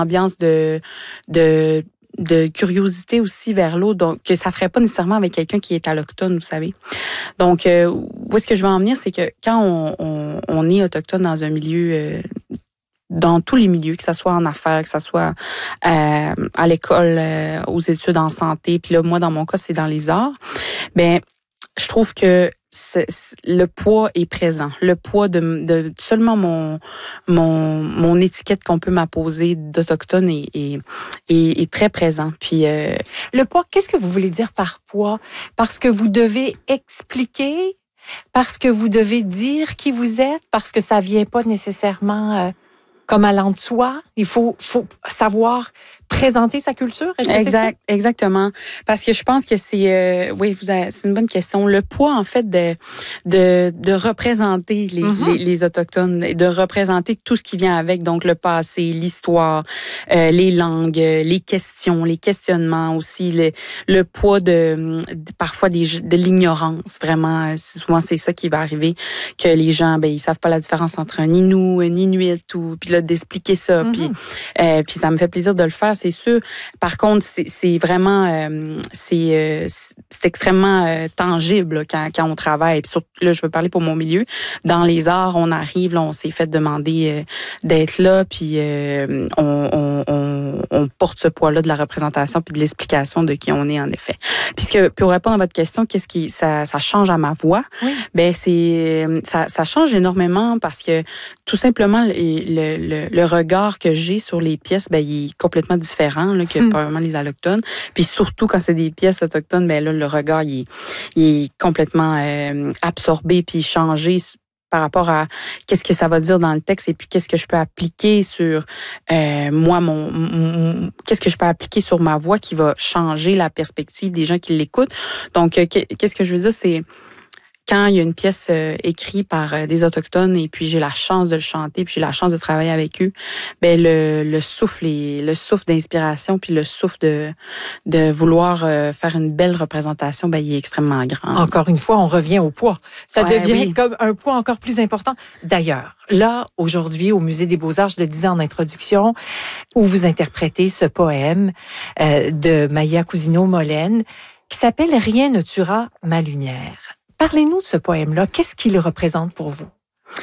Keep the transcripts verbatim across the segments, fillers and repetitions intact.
ambiance de de de curiosité aussi vers l'autre, donc que ça ferait pas nécessairement avec quelqu'un qui est allochtone, vous savez. Donc, euh, où est-ce que je veux en venir, c'est que quand on, on, on est autochtone dans un milieu, euh, dans tous les milieux, que ce soit en affaires, que ce soit euh, à l'école, euh, aux études en santé, puis là, moi, dans mon cas, c'est dans les arts, ben je trouve que c'est, c'est, le poids est présent. Le poids de, de seulement mon, mon, mon étiquette qu'on peut m'apposer d'autochtone est, est, est, est très présent. Puis, euh, le poids, qu'est-ce que vous voulez dire par poids? Parce que vous devez expliquer, parce que vous devez dire qui vous êtes, parce que ça vient pas nécessairement euh, comme allant de soi. Il faut, faut savoir présenter sa culture. Est-ce que exact, c'est ça? Exactement. Parce que je pense que c'est, euh, oui, vous avez, c'est une bonne question. Le poids, en fait, de de, de représenter les, mm-hmm. les, les autochtones, de représenter tout ce qui vient avec, donc le passé, l'histoire, euh, les langues, les questions, les questionnements aussi, le, le poids de, de parfois des, de l'ignorance. Vraiment, souvent c'est ça qui va arriver, que les gens, ben ils savent pas la différence entre un Inou, un Inuit, ou puis là d'expliquer ça, mm-hmm. puis euh, puis ça me fait plaisir de le faire. C'est sûr. Par contre, c'est, c'est vraiment, euh, c'est, euh, c'est extrêmement euh, tangible là, quand, quand on travaille. Puis surtout, là, je veux parler pour mon milieu. Dans les arts, on arrive, là, on s'est fait demander euh, d'être là, puis euh, on, on, on, on porte ce poids-là de la représentation puis de l'explication de qui on est en effet. Puisque pour répondre à votre question, qu'est-ce qui ça, ça change à ma voix? Oui. Ben c'est ça, ça change énormément parce que tout simplement le, le, le regard que j'ai sur les pièces, ben il est complètement différent. différent là, que hmm. probablement les allochtones. Puis surtout, quand c'est des pièces autochtones, ben là, le regard, il est, il est complètement euh, absorbé puis changé par rapport à qu'est-ce que ça va dire dans le texte et puis qu'est-ce que je peux appliquer sur euh, moi, mon, mon... qu'est-ce que je peux appliquer sur ma voix qui va changer la perspective des gens qui l'écoutent. Donc, euh, qu'est-ce que je veux dire, c'est quand il y a une pièce euh, écrite par euh, des Autochtones et puis j'ai la chance de le chanter puis j'ai la chance de travailler avec eux, ben le, le souffle et le souffle d'inspiration puis le souffle de de vouloir euh, faire une belle représentation, ben il est extrêmement grand. Encore une fois, on revient au poids. Ça ouais, devient oui. comme un poids encore plus important. D'ailleurs, là, aujourd'hui, au Musée des Beaux-Arts, je le disais en introduction, où vous interprétez ce poème euh, de Maya Cousineau-Molène qui s'appelle « Rien ne tuera ma lumière ». Parlez-nous de ce poème-là. Qu'est-ce qu'il représente pour vous?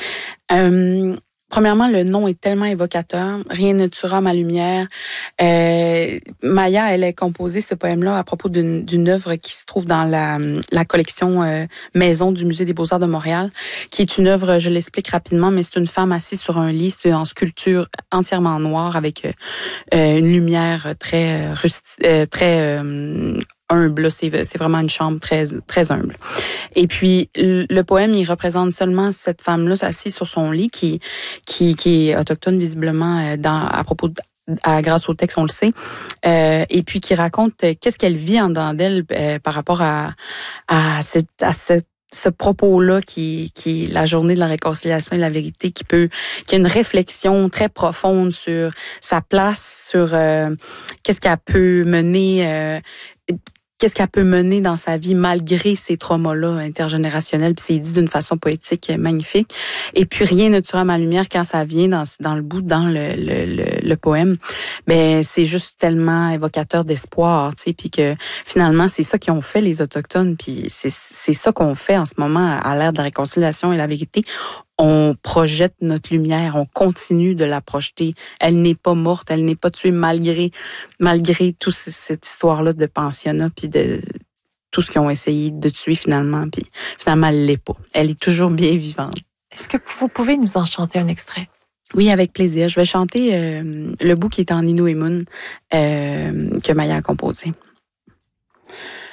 Euh, premièrement, le nom est tellement évocateur. Rien ne tuera ma lumière. Euh, Maya, elle a composé ce poème-là à propos d'une, d'une œuvre qui se trouve dans la, la collection euh, Maison du Musée des Beaux-Arts de Montréal, qui est une œuvre, je l'explique rapidement, mais c'est une femme assise sur un lit, c'est en sculpture entièrement noire avec euh, une lumière très rusti- euh, très euh, humble, c'est, c'est vraiment une chambre très très humble. Et puis le, le poème, il représente seulement cette femme-là assise sur son lit qui qui qui est autochtone visiblement dans à propos de À, grâce au texte, on le sait, euh, et puis qui raconte euh, qu'est-ce qu'elle vit en dedans d'elle euh, par rapport à à cette à cette ce propos-là qui, qui est la journée de la réconciliation et de la vérité, qui peut, qui a une réflexion très profonde sur sa place, sur euh, qu'est-ce qu'elle peut mener, euh, qu'est-ce qu'elle peut mener dans sa vie malgré ces traumas-là intergénérationnels. Puis c'est dit d'une façon poétique magnifique. Et puis rien ne tuera ma lumière quand ça vient dans dans le bout, dans le le le, le poème. Ben c'est juste tellement évocateur d'espoir, tu sais. Puis que finalement c'est ça qu'ils ont fait les autochtones. Puis c'est c'est ça qu'on fait en ce moment à l'ère de la réconciliation et la vérité. On projette notre lumière, on continue de la projeter. Elle n'est pas morte, elle n'est pas tuée malgré malgré toute cette histoire-là de pensionnat puis de tout ce qu'ils ont essayé de tuer finalement. Puis finalement, elle l'est pas. Elle est toujours bien vivante. Est-ce que vous pouvez nous en chanter un extrait? Oui, avec plaisir. Je vais chanter euh, le bout qui est en Innu et Mun euh, que Maya a composé.